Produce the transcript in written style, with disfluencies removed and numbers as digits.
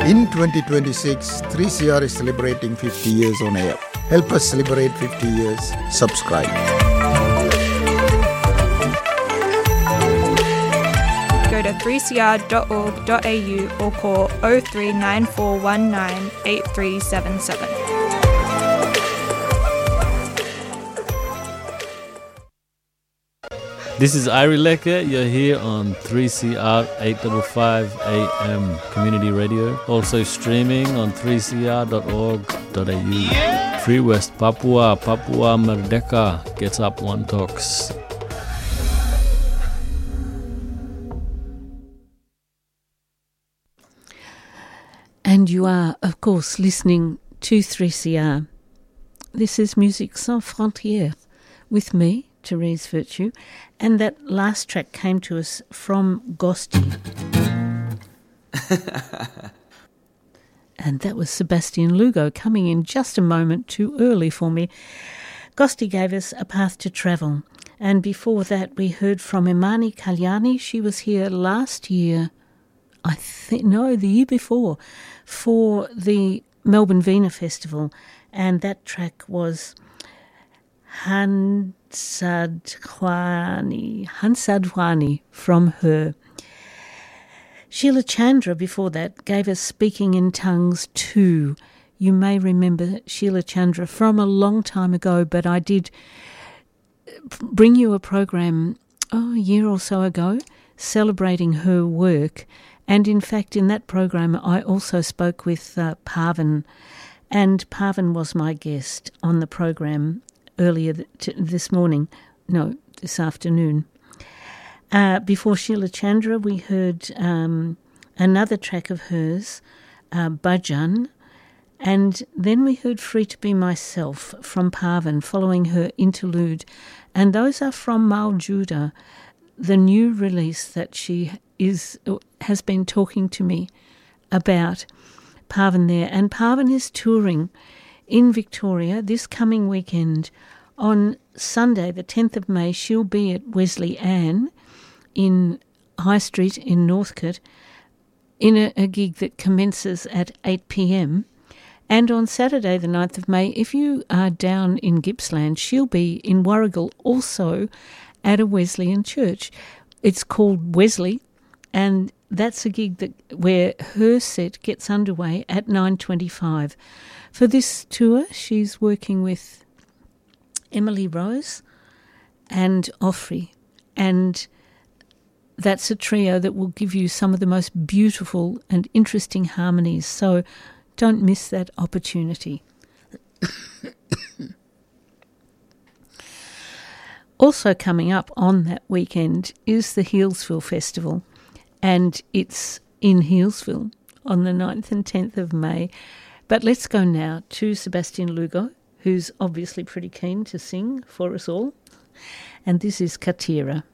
In 2026, 3CR is celebrating 50 years on air. Help us celebrate 50 years. Subscribe. Go to 3cr.org.au or call 039419 8377. This is Iri Lecker. You're here on 3CR 855 AM Community Radio. Also streaming on 3cr.org.au. Free West Papua, Papua Merdeka gets up one talks. And you are, of course, listening to 3CR. This is Musique Sans Frontières with me, Therese Virtue, and that last track came to us from Gosti. And that was Sebastian Lugo coming in just a moment too early for me. Gosti gave us A Path to Travel, and before that we heard from Imani Kalyani. She was here last year, the year before, for the Melbourne Veena Festival, and that track was Hansadhwani from her. Sheila Chandra before that gave us Speaking in Tongues 2. You may remember Sheila Chandra from a long time ago, but I did bring you a program a year or so ago celebrating her work. And in fact, in that program, I also spoke with Pavan, and Pavan was my guest on the program earlier this afternoon. Before Sheila Chandra, we heard another track of hers, Bhajan, and then we heard Free to Be Myself from Pavan following her interlude. And those are from Maujuda, the new release that she has been talking to me about. Pavan there. And Pavan is touring in Victoria this coming weekend. On Sunday, the 10th of May, she'll be at Wesley Ann in High Street in Northcote in a gig that commences at 8 p.m. And on Saturday, the 9th of May, if you are down in Gippsland, she'll be in Warragul also at a Wesleyan church. It's called Wesley, and that's a gig where her set gets underway at 9:25. For this tour, she's working with Emily Rose and Offrey, and that's a trio that will give you some of the most beautiful and interesting harmonies, so don't miss that opportunity. Also coming up on that weekend is the Healesville Festival, and it's in Healesville on the 9th and 10th of May. But let's go now to Sebastian Lugo, who's obviously pretty keen to sing for us all. And this is Katira.